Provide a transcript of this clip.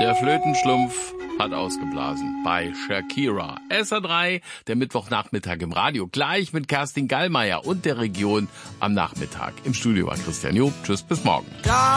Der Flötenschlumpf hat ausgeblasen bei Shakira. SR3, der Mittwochnachmittag im Radio, gleich mit Kerstin Gallmeier und der Region am Nachmittag. Im Studio war Christian Job. Tschüss, bis morgen.